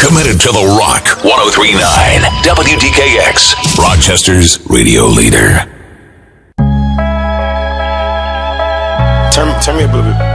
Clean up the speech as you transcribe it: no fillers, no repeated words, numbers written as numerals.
Committed to the Rock. 103.9 WDKX. Rochester's radio leader. Turn me up a little bit.